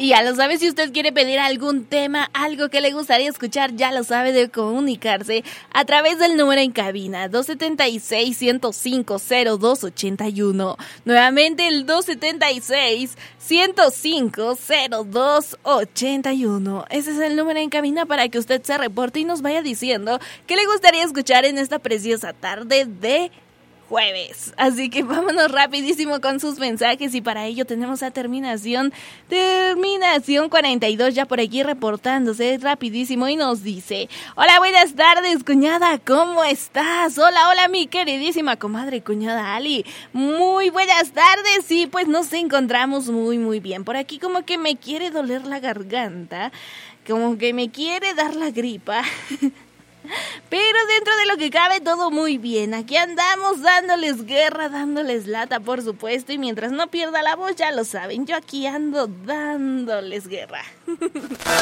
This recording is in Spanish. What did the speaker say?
Y ya lo sabe, si usted quiere pedir algún tema, algo que le gustaría escuchar, ya lo sabe, de comunicarse a través del número en cabina 276-105-0281. Nuevamente el 276-105-0281. Ese es el número en cabina para que usted se reporte y nos vaya diciendo qué le gustaría escuchar en esta preciosa tarde de jueves. Así que vámonos rapidísimo con sus mensajes, y para ello tenemos a terminación 42 ya por aquí reportándose rapidísimo, y nos dice: hola, buenas tardes, cuñada, ¿cómo estás? Hola mi queridísima comadre, cuñada Ali, muy buenas tardes. Sí, pues nos encontramos muy bien. Por aquí como que me quiere doler la garganta, como que me quiere dar la gripa. Pero dentro de lo que cabe, todo muy bien. Aquí andamos dándoles guerra, dándoles lata, por supuesto. Y mientras no pierda la voz, ya lo saben, yo aquí ando dándoles guerra.